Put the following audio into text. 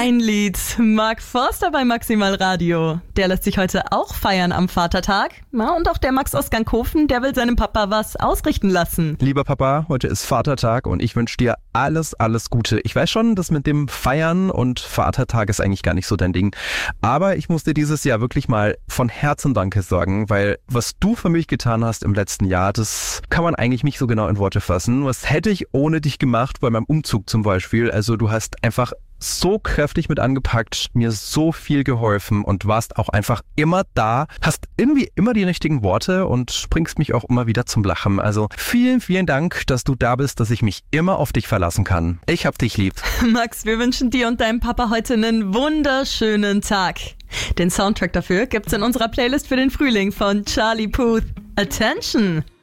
Ein Lied. Mark Forster bei Maximal Radio. Der lässt sich heute auch feiern am Vatertag. Na, und auch der Max aus Gankhofen, der will seinem Papa was ausrichten lassen. Lieber Papa, heute ist Vatertag und ich wünsche dir alles Gute. Ich weiß schon, das mit dem Feiern und Vatertag ist eigentlich gar nicht so dein Ding. Aber ich muss dir dieses Jahr wirklich mal von Herzen Danke sagen, weil was du für mich getan hast im letzten Jahr, das kann man eigentlich nicht so genau in Worte fassen. Was hätte ich ohne dich gemacht, bei meinem Umzug zum Beispiel? Also du hast einfach so kräftig mit angepackt, mir so viel geholfen und warst auch einfach immer da, hast irgendwie immer die richtigen Worte und bringst mich auch immer wieder zum Lachen. Also vielen Dank, dass du da bist, dass ich mich immer auf dich verlassen kann. Ich hab dich lieb. Max, wir wünschen dir und deinem Papa heute einen wunderschönen Tag. Den Soundtrack dafür gibt's in unserer Playlist für den Frühling von Charlie Puth. Attention!